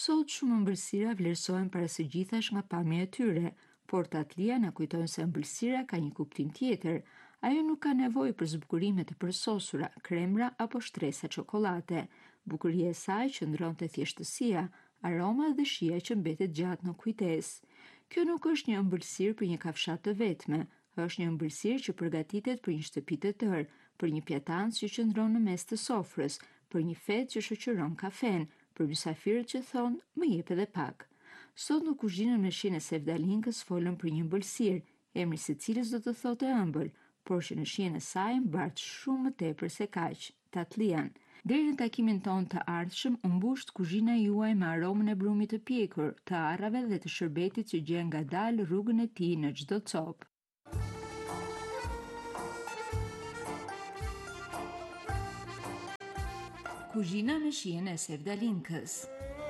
Sot shumë ëmbëlsira vlerësohen para së gjithash nga pamja e tyre, por tatlia na kujton se ëmbëlsira ka një kuptim tjetër. Ajo nuk ka nevojë për zbukurime të përsosura, kremra apo shtresa çokolate. Bukuria e saj qëndron te thjeshtësia, aroma dhe shija që mbetet gjatë në kujtesë. Kjo nuk është një ëmbëlsirë për një kafshat të vetme, është një ëmbëlsirë që përgatitet për një shtëpi të tërë, për një pjatancë që qëndron në mes të sofrës, për një fet që shoqëron kafen, për mysafirët që thonë më jep edhe pak. Sot në kuzhinën me shihen e Sevdalinkës folëm për një ëmbëlsirë, emri së cilës do të thotë ëmbël, por që në shihen e saj mbart shumë më tepër se kaq, tatlian. Deri në takimin ton të ardhshëm, u mbusht kuzhina juaj me aromën e brumit të pjekur, të arrave dhe të shërbetit që gjen ngadalë rrugën e tij në çdo copë. Kuzhina në shihen e Sevdalinkës.